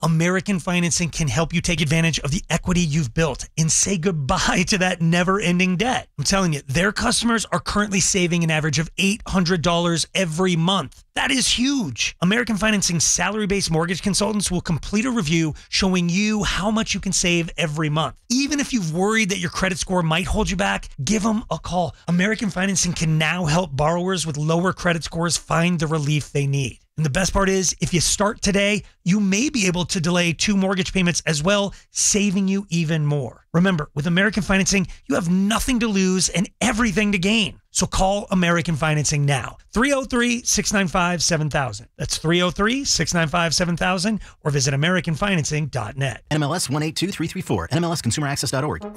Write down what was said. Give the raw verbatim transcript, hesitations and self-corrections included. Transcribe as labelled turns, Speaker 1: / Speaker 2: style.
Speaker 1: American Financing can help you take advantage of the equity you've built and say goodbye to that never-ending debt. I'm telling you, their customers are currently saving an average of eight hundred dollars every month. That is huge. American Financing's salary-based mortgage consultants will complete a review showing you how much you can save every month. Even if you've worried that your credit score might hold you back, give them a call. American Financing can now help borrowers with lower credit scores find the relief they need. And the best part is, if you start today, you may be able to delay two mortgage payments as well, saving you even more. Remember, with American Financing, you have nothing to lose and everything to gain. So call American Financing now. three oh three, six nine five, seven thousand. That's three oh three, six nine five, seven thousand or visit American Financing dot net.
Speaker 2: N M L S one eight two three three four. N M L S Consumer Access dot org.